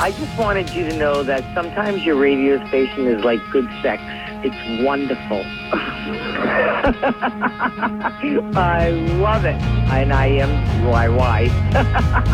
I just wanted you to know that sometimes your radio station is like good sex. It's wonderful. I love it. And I am why.